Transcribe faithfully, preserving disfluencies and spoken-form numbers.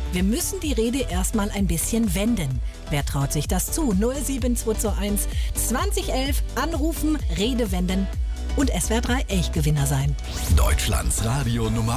Wir müssen die Rede erstmal ein bisschen wenden. Wer traut sich das zu? null sieben zwei zwei eins zwanzig elf anrufen, Rede wenden und S W R drei Elchgewinner sein. Deutschlands Radio Nummer